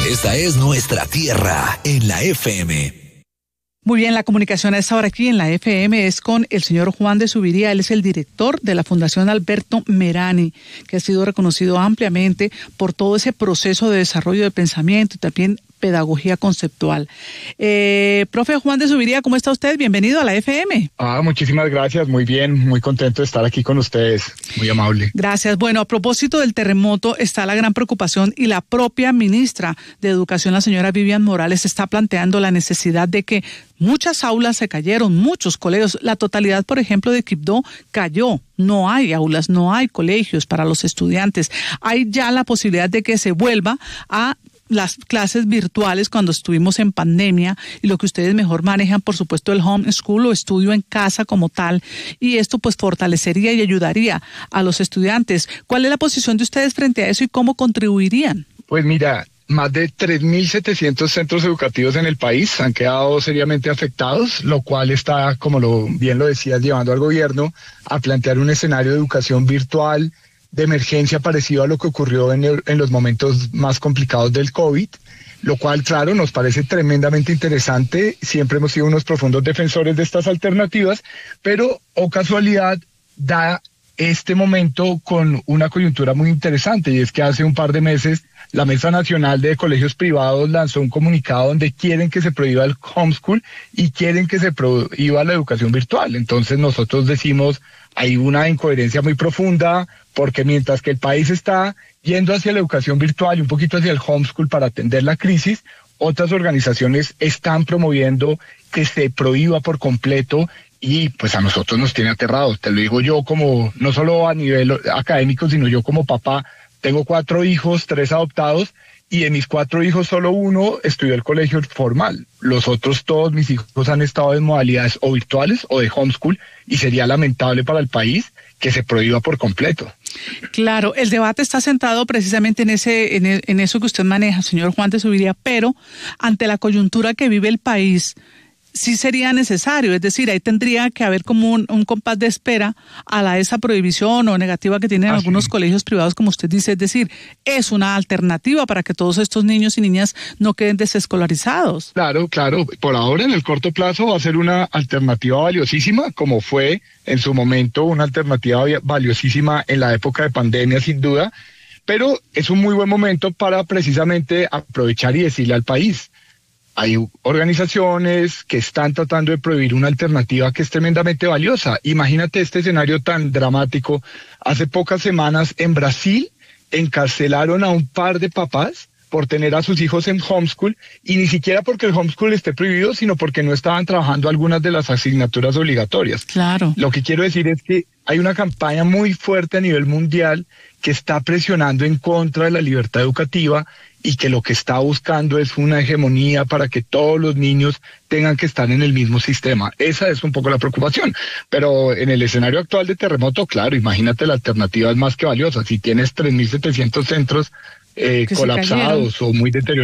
Esta es nuestra tierra en la FM. Muy bien, la comunicación a esta hora aquí en la FM es con el señor Juan de Zuviría. Él es el director de la Fundación Alberto Merani, que ha sido reconocido ampliamente por todo ese proceso de desarrollo de pensamiento y también pedagogía conceptual. Profe Juan de Zuviría, ¿cómo está usted? Bienvenido a la FM. Muchísimas gracias, muy bien, muy contento de estar aquí con ustedes, muy amable. Gracias. Bueno, a propósito del terremoto está la gran preocupación y la propia ministra de Educación, la señora Vivian Morales, está planteando la necesidad de que muchas aulas se cayeron, muchos colegios, la totalidad, por ejemplo, de Quibdó cayó. No hay aulas, no hay colegios para los estudiantes. Hay ya la posibilidad de que se vuelva a las clases virtuales cuando estuvimos en pandemia, y lo que ustedes mejor manejan, por supuesto, el homeschool o estudio en casa como tal, y esto pues fortalecería y ayudaría a los estudiantes. ¿Cuál es la posición de ustedes frente a eso y cómo contribuirían? Pues mira, más de 3.700 centros educativos en el país han quedado seriamente afectados, lo cual está, como bien lo decías, llevando al gobierno a plantear un escenario de educación virtual de emergencia parecido a lo que ocurrió en los momentos más complicados del COVID, lo cual, claro, nos parece tremendamente interesante. Siempre hemos sido unos profundos defensores de estas alternativas, pero, oh casualidad, da este momento con una coyuntura muy interesante, y es que hace un par de meses la Mesa Nacional de Colegios Privados lanzó un comunicado donde quieren que se prohíba el homeschool y quieren que se prohíba la educación virtual. Entonces nosotros decimos, hay una incoherencia muy profunda, porque mientras que el país está yendo hacia la educación virtual y un poquito hacia el homeschool para atender la crisis, otras organizaciones están promoviendo que se prohíba por completo, y pues a nosotros nos tiene aterrados. Te lo digo yo como, no solo a nivel académico, sino yo como papá. Tengo 4 hijos, 3 adoptados, y de mis 4 hijos solo uno estudió el colegio formal. Los otros todos mis hijos han estado en modalidades o virtuales o de homeschool, y sería lamentable para el país que se prohíba por completo. Claro, el debate está centrado precisamente en eso que usted maneja, señor Juan de Zuviría, pero ante la coyuntura que vive el país, sí sería necesario, es decir, ahí tendría que haber como un compás de espera a esa prohibición o negativa que tienen algunos colegios privados, como usted dice, es decir, es una alternativa para que todos estos niños y niñas no queden desescolarizados. Claro, por ahora en el corto plazo va a ser una alternativa valiosísima, como fue en su momento una alternativa valiosísima en la época de pandemia, sin duda, pero es un muy buen momento para precisamente aprovechar y decirle al país: hay organizaciones que están tratando de prohibir una alternativa que es tremendamente valiosa. Imagínate este escenario tan dramático. Hace pocas semanas en Brasil encarcelaron a un par de papás por tener a sus hijos en homeschool, y ni siquiera porque el homeschool esté prohibido, sino porque no estaban trabajando algunas de las asignaturas obligatorias. Claro. Lo que quiero decir es que hay una campaña muy fuerte a nivel mundial que está presionando en contra de la libertad educativa, y que lo que está buscando es una hegemonía para que todos los niños tengan que estar en el mismo sistema. Esa es un poco la preocupación. Pero en el escenario actual de terremoto, claro, imagínate, la alternativa es más que valiosa. Si tienes 3.700 centros colapsados o muy deteriorados,